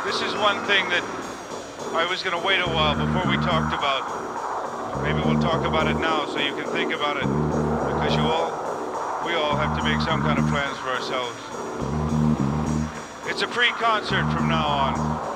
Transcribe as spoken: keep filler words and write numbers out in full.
This is one thing that I was going to wait a while before we talked about. Maybe we'll talk about it now so you can think about it, because you all, we all have to make some kind of plans for ourselves. It's a pre-concert from now on.